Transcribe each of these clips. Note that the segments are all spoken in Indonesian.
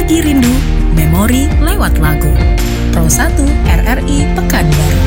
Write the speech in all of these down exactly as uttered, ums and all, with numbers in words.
Berbagi Rindu, Memori lewat Lagu. Pro satu R R I Pekanbaru.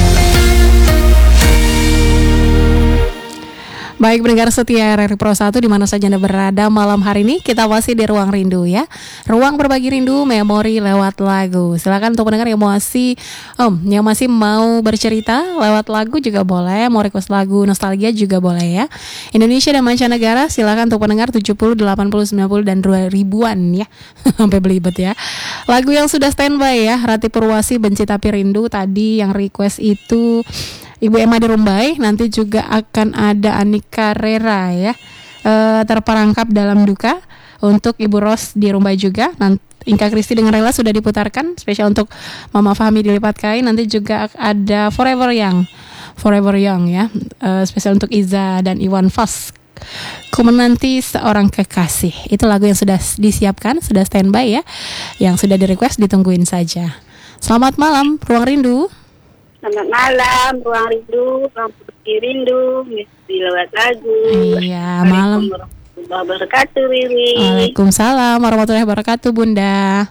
Baik pendengar setia R R I Pro satu di mana saja Anda berada malam hari ini, kita masih di Ruang Rindu ya. Ruang berbagi rindu, memori lewat lagu. Silakan untuk pendengar yang masih um, yang masih mau bercerita lewat lagu juga boleh, mau request lagu nostalgia juga boleh ya. Indonesia dan mancanegara silakan untuk pendengar tujuh puluh, delapan puluh, sembilan puluh dan dua ribuan ya. Sampai belibet ya. Lagu yang sudah standby ya, Rati Purwasi Benci Tapi Rindu. Tadi yang request itu Ibu Emma di Rumbai, nanti juga akan ada Anika Rera ya, e, terperangkap dalam duka. Untuk Ibu Ros di Rumbai juga, nanti Inka Kristi dengan rela sudah diputarkan, spesial untuk Mama Fahmi di Lipat Kain. Nanti juga ada Forever Young, Forever Young ya, e, spesial untuk Iza dan Iwan Fals. Ku menanti seorang kekasih, itu lagu yang sudah disiapkan, sudah standby ya, yang sudah di request ditungguin saja. Selamat malam, Ruang Rindu. Selamat malam, Ruang Rindu, Ruang Berbagi Rindu, mesti lewat lagu. Iya, malam. Waalaikumsalam warahmatullahi wabarakatuh, Riri. Waalaikumsalam warahmatullahi wabarakatuh, Bunda.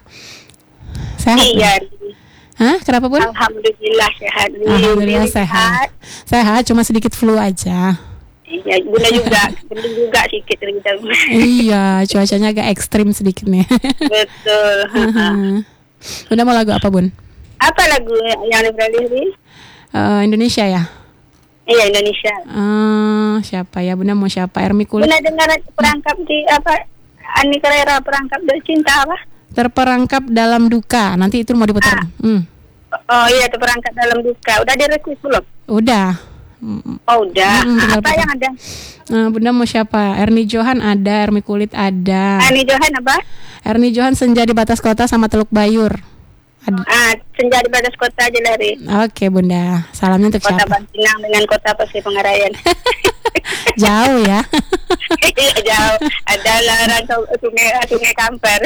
Sehat? Iya. Hah? Kenapa, Bun? Alhamdulillah sehat. Riri. Alhamdulillah Riri sehat. Sehat, cuma sedikit flu aja. Iya, Bunda juga, Bunda juga sedikit Riri. Iya, cuacanya agak ekstrim sedikit nih. Betul. Bunda mau lagu apa, Bun? Apa lagu yang diperoleh, Riri? Uh, Indonesia ya? Iya, Indonesia. Uh, siapa ya? Bunda mau siapa? Ermi Kulit? Bunda dengar perangkap di apa? Anika Rera perangkap dari cinta apa? Terperangkap dalam duka. Nanti itu mau diputar. Ah. Hmm. Oh iya, terperangkap dalam duka. Udah direkrut belum? Udah. Oh udah. Hmm, apa yang ada? Uh, Bunda mau siapa? Erni Johan ada, Ermi Kulit ada. Erni Johan apa? Erni Johan Senja di Batas Kota sama Teluk Bayur. Ad- ah, Senja di Batas Kota aja dari. Oke Bunda, salamnya untuk Kota siapa? Bantinang dengan Kota Pasir Pengarayan. Jauh ya? Iya jauh. Adalah rantau sungai Sungai Kampar.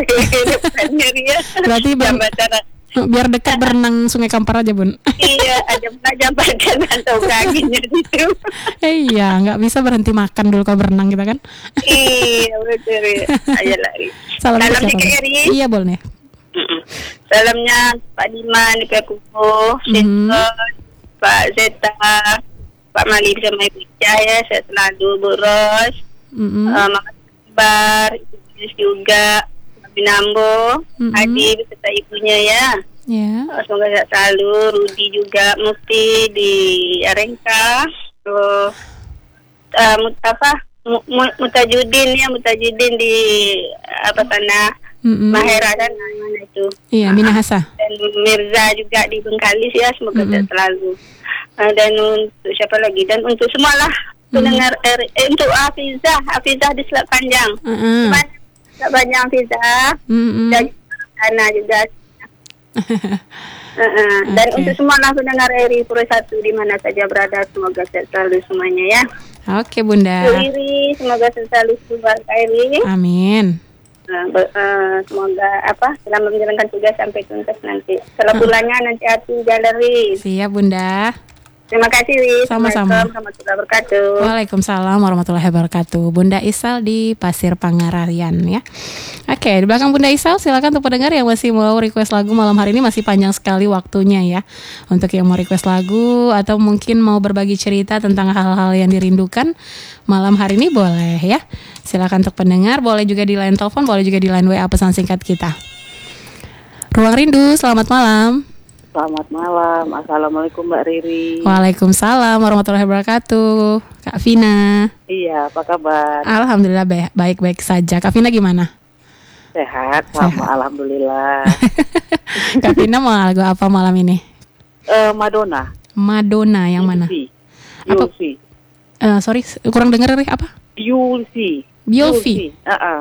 Berarti ber- biar dekat berenang Sungai Kampar aja Bun. Iya, ada jambatan rantau kakinya itu. Iya, nggak bisa berhenti makan dulu kalau berenang kita kan? Iya betul. Ayo lari. Salamnya Salam siapa? Ri. Iya boleh. Salamnya Pak Diman di Pekuko, mm-hmm. Pak Zeta, Pak Mali sama Ibu Jaya, saya selalu boros, mm-hmm. uh, Mama Bar, Ibu juga, Nabi Nambo, mm-hmm. Adi beserta ibunya ya. Yeah. Uh, semoga sehat selalu. Rudi juga, Mufti di Arengka, so, uh, mut, apa, Mutajudin ya, Mutajudin di apa sana. Mm-hmm. Mahera kan mana itu? Iya, Minahasa. Dan Mirza juga di Bengkalis ya, semoga mm-hmm. selalu. Uh, dan untuk siapa lagi? Dan untuk semualah pendengar mm-hmm. eh, untuk Hafizah, Hafizah di Selat Panjang. Mm-hmm. Selat Panjang Hafizah. Mm-hmm. Dan sana juga. uh-uh. Dan okay. untuk semualah pendengar R R I Pro satu di mana saja berada, semoga sehat selalu semuanya ya. Oke, okay, Bunda. Riri, semoga selalu sehat R R I. Amin. Uh, ber, uh, semoga apa selama menjalankan tugas sampai tuntas nanti. Setelah bulannya nanti hati galeri. Siap Bunda. Terima kasih Ri. Sama-sama. Assalamualaikum warahmatullahi wabarakatuh. Waalaikumsalam warahmatullahi wabarakatuh. Bunda Isal di Pasir Pangarayan ya. Oke, di belakang Bunda Isal silakan untuk pendengar yang masih mau request lagu malam hari ini, masih panjang sekali waktunya ya. Untuk yang mau request lagu atau mungkin mau berbagi cerita tentang hal-hal yang dirindukan malam hari ini boleh ya. Silakan untuk pendengar, boleh juga di line telepon, boleh juga di line W A pesan singkat kita. Ruang Rindu, selamat malam. Selamat malam. Assalamualaikum Mbak Riri. Waalaikumsalam warahmatullahi wabarakatuh. Kak Vina. Iya, apa kabar? Alhamdulillah baik-baik saja. Kak Vina gimana? Sehat, sama alhamdulillah. Kak Vina mau lagu apa malam ini? Uh, Madonna. Madonna yang mana? Yulsi. Uh, sorry, kurang dengar nih apa? Yulsi. Yulsi. Uh-uh.